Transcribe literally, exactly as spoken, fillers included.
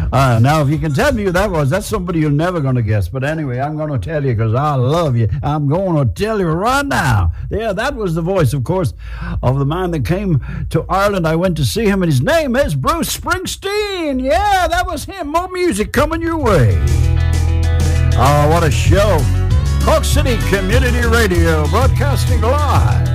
Uh, now, if you can tell me who that was, that's somebody you're never going to guess. But anyway, I'm going to tell you because I love you. I'm going to tell you right now. Yeah, that was the voice, of course, of the man that came to Ireland. I went to see him, and his name is Bruce Springsteen. Yeah, that was him. More music coming your way. Oh, what a show. Cork City Community Radio, broadcasting live